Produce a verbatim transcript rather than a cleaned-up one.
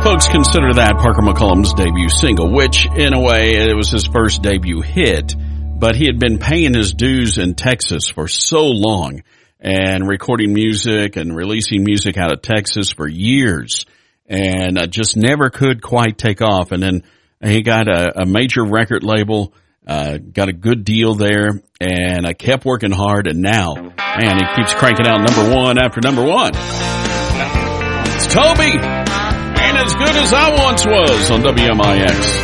folks consider that Parker McCollum's debut single, which, in a way, it was his first debut hit, but he had been paying his dues in Texas for so long and recording music and releasing music out of Texas for years, and uh, just never could quite take off. And then he got a, a major record label, uh, got a good deal there, and I kept working hard, and now, man, he keeps cranking out number one after number one. It's Toby, ain't as good as I once was on W M I X.